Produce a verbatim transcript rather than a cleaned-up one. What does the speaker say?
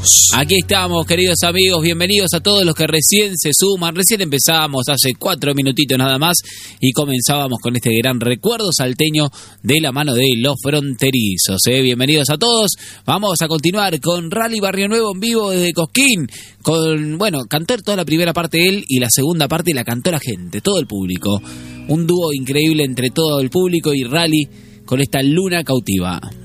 Unidos. Aquí estamos, queridos amigos, bienvenidos a todos los que recién se suman. Recién empezamos hace cuatro minutitos nada más y comenzábamos con este gran recuerdo salteño de la mano de los fronterizos. ¿eh? Bienvenidos a todos. Vamos a continuar con Rally Barrio Nuevo en vivo desde Cosquín. Con, bueno, cantó toda la primera parte él y la segunda parte la cantó la gente, todo el público. Un dúo increíble entre todo el público y Rally con esta Luna Cautiva.